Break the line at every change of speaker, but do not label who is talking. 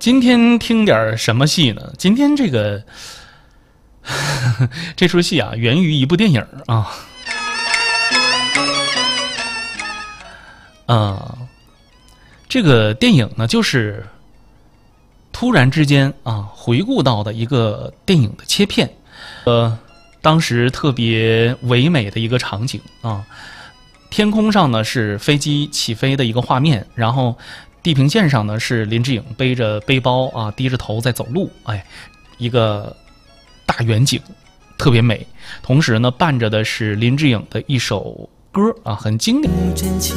今天听点什么戏呢？今天这个这出戏啊，源于一部电影啊。这个电影呢，就是突然之间啊，回顾到的一个电影的切片，当时特别唯美的一个场景啊，天空上呢是飞机起飞的一个画面，然后地平线上呢是林志颖背着背包啊，低着头在走路，哎，一个大远景，特别美。同时呢，伴着的是林志颖的一首歌啊，很经典。